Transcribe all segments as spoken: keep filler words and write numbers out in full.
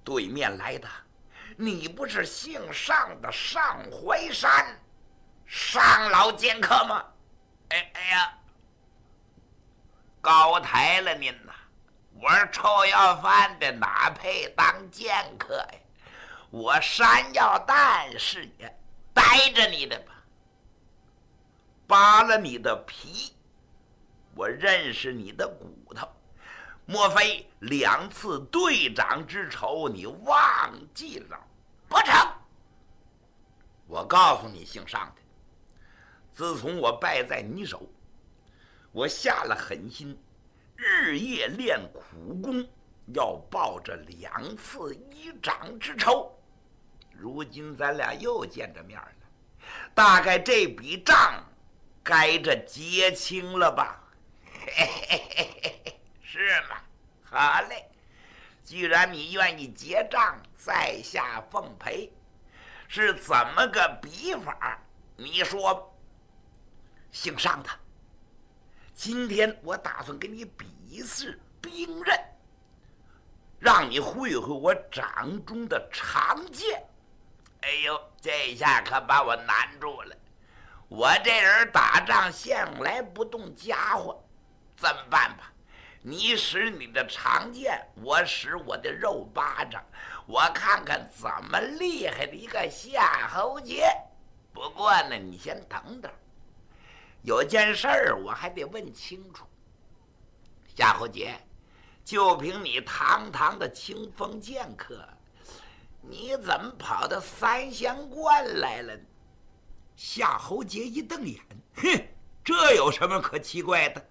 对面来的，你不是姓尚的尚怀山尚老剑客吗？哎哎呀，高抬了您呐！我是臭要饭的，哪配当剑客呀？我山药蛋是也，逮着你的吧，扒了你的皮，我认识你的骨头。莫非两次队长之仇你忘记了？不成！我告诉你，姓尚的，自从我败在你手，我下了狠心，日夜练苦功，要报这两次一掌之仇。如今咱俩又见着面了，大概这笔账该着结清了吧？嘿嘿嘿嘿嘿，是吗？好嘞，既然你愿意结账，在下奉陪。是怎么个比法？你说。姓尚的，今天我打算给你比一次兵刃，让你会会我掌中的长剑。哎呦，这下可把我难住了。我这人打仗向来不动家伙，怎么办吧？你使你的长剑，我使我的肉巴掌，我看看怎么厉害的一个夏侯杰。不过呢，你先等等，有件事儿我还得问清楚。夏侯杰，就凭你堂堂的清风剑客，你怎么跑到三仙观来了呢？夏侯杰一瞪眼，哼，这有什么可奇怪的？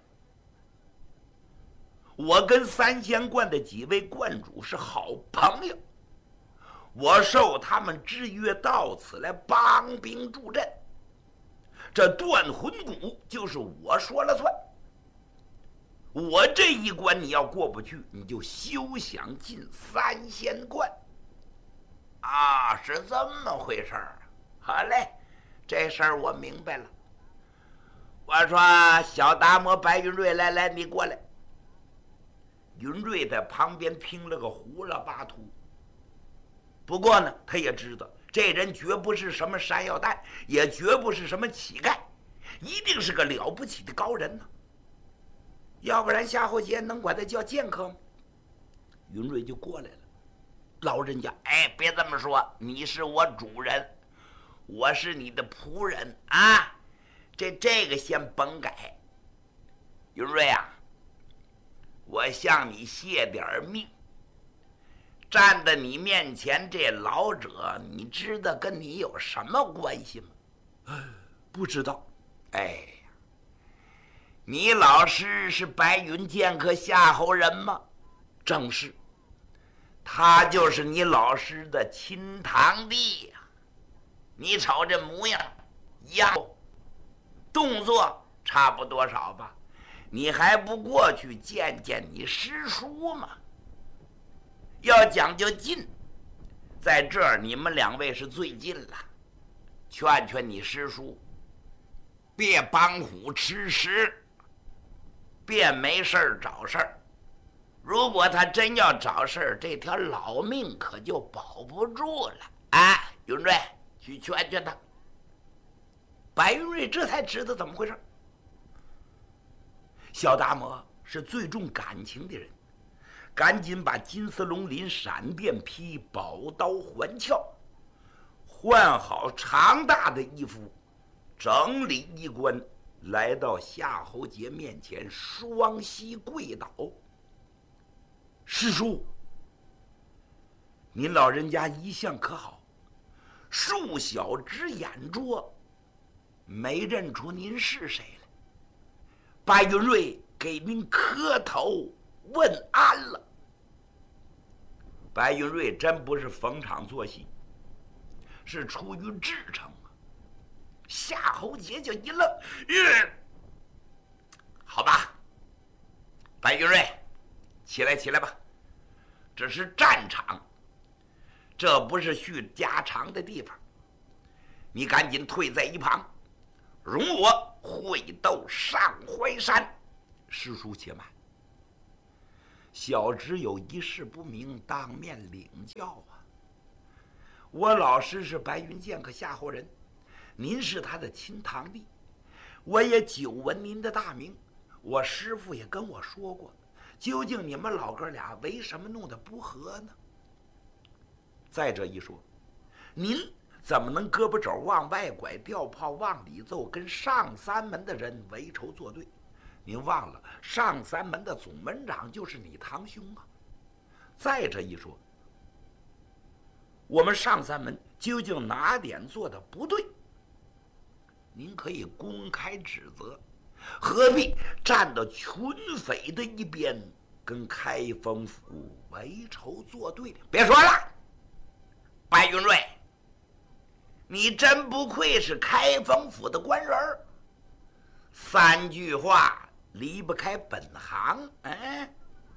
我跟三仙观的几位观主是好朋友，我受他们之约到此来帮兵助阵，这断魂谷就是我说了算。我这一关你要过不去，你就休想进三仙观。啊，是这么回事儿。好嘞，这事儿我明白了。我说小达摩白云瑞，来来，你过来。云瑞在旁边听了个胡了巴秃。不过呢，他也知道这人绝不是什么山药蛋，也绝不是什么乞丐，一定是个了不起的高人呢。要不然夏侯杰能管他叫剑客吗？云瑞就过来了。老人家，哎，别这么说，你是我主人，我是你的仆人啊，这这个先甭改。云瑞啊，我向你谢点命。站在你面前这老者，你知道跟你有什么关系吗？哎，不知道。哎，你老师是白云剑客夏侯人吗？正是。他就是你老师的亲堂弟呀、啊！你瞅这模样一样，动作差不多少吧？你还不过去见见你师叔吗？要讲究近，在这儿你们两位是最近了，劝劝你师叔，别帮虎吃食，别没事儿找事儿。如果他真要找事儿，这条老命可就保不住了啊！云瑞，去劝劝他。白云瑞这才知道怎么回事。小达摩是最重感情的人，赶紧把金丝龙鳞闪电披、宝刀环鞘换好长大的衣服，整理衣冠，来到夏侯杰面前，双膝跪倒。师叔，您老人家一向可好？恕小侄眼拙，没认出您是谁来。白云瑞给您磕头问安了。白云瑞真不是逢场作戏，是出于至诚啊。夏侯杰就一愣，嗯，好吧，白云瑞，起来起来吧，这是战场，这不是叙家常的地方，你赶紧退在一旁，容我会斗上淮山。师叔且慢。 小侄有一事不明，当面领教啊。我老师是白云剑客夏侯人，您是他的亲堂弟，我也久闻您的大名。我师父也跟我说过，究竟你们老哥俩为什么弄得不和呢？再者一说，您怎么能胳膊肘往外拐，吊炮往里揍，跟上三门的人为仇作对？您忘了上三门的总门长就是你堂兄啊！再者一说，我们上三门究竟哪点做的不对？您可以公开指责，何必站到群匪的一边，跟开封府为仇作对？别说了，白云瑞，你真不愧是开封府的官人儿，三句话离不开本行。哎，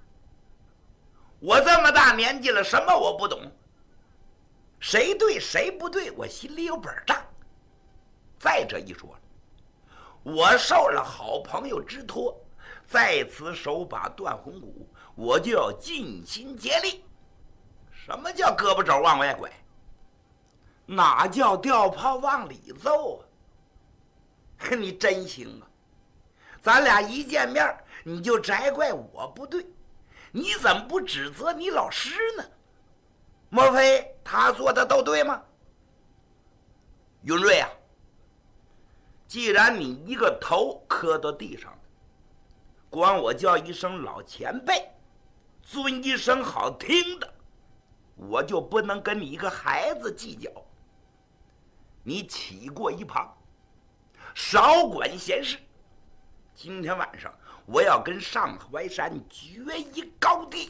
我这么大年纪了，什么我不懂？谁对谁不对，我心里有本账。再者一说，我受了好朋友之托，在此手把断魂骨，我就要尽心竭力。什么叫胳膊肘往外拐？哪叫吊炮往里揍啊？你真行啊！咱俩一见面你就摘怪我不对，你怎么不指责你老师呢？莫非他做的都对吗？云瑞啊，既然你一个头磕到地上了，管我叫一声老前辈，尊一声好听的，我就不能跟你一个孩子计较。你起过一旁，少管闲事。今天晚上我要跟上淮山决一高低。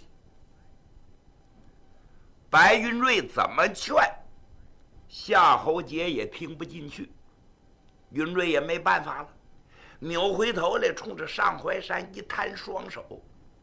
白云瑞怎么劝，夏侯杰也听不进去。云瑞也没办法了，扭回头来冲着上淮山一摊双手，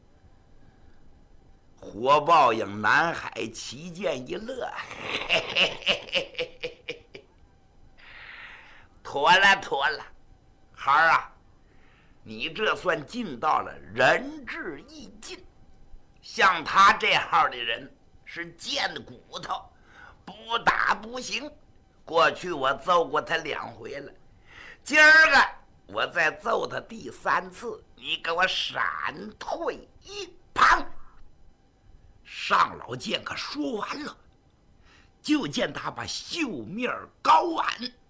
火爆影南海旗舰一乐，嘿嘿嘿嘿嘿嘿，妥了妥了，孩儿啊，你这算尽到了仁至义尽。像他这号的人是贱骨头，不打不行。过去我揍过他两回了，今儿个我再揍他第三次，你给我闪退一旁。上老剑客说完了，就见他把袖面高挽，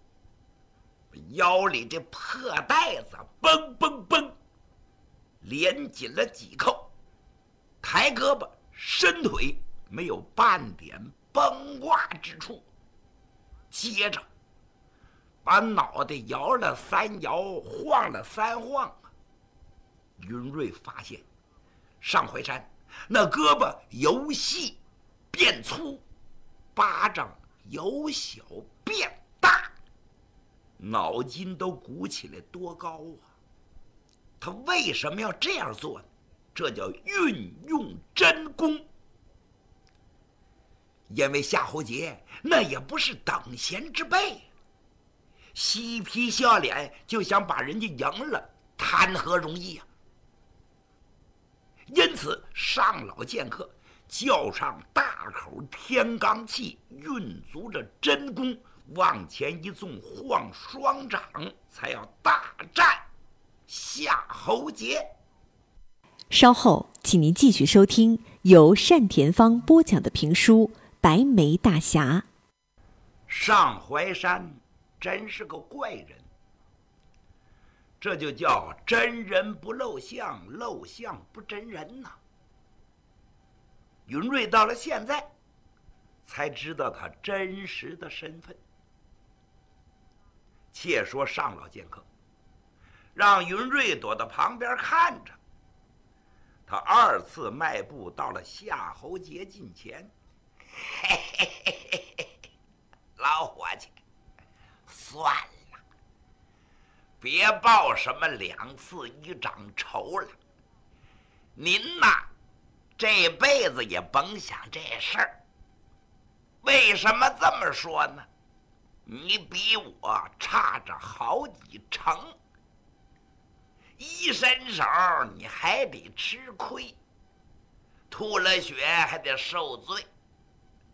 腰里这破带子嘣嘣嘣连紧了几扣，抬胳膊伸腿，没有半点崩挂之处。接着把脑袋摇了三摇，晃了三晃。云瑞发现上淮山那胳膊由细变粗，巴掌由小变大，脑筋都鼓起来多高啊！他为什么要这样做呢？这叫运用真功。因为夏侯杰那也不是等闲之辈，嬉皮笑脸就想把人家赢了，谈何容易啊！因此上老剑客叫上大口天罡气，运足着真功，往前一纵，晃双掌，才要大战夏侯杰。 稍后请您继续收听由单田芳播讲的评书《白眉大侠》。 上淮山真是个怪人，这就叫真人不露相，露相不真人呐。云瑞到了现在才知道他真实的身份。且说上老剑客让云瑞躲到旁边看着，他二次迈步到了夏侯杰近前，嘿嘿嘿嘿嘿，老伙计，算了，别报什么两次一掌仇了。您呐，这辈子也甭想这事儿。为什么这么说呢？你比我差着好几成，一伸手你还得吃亏。 吐了血还得受罪。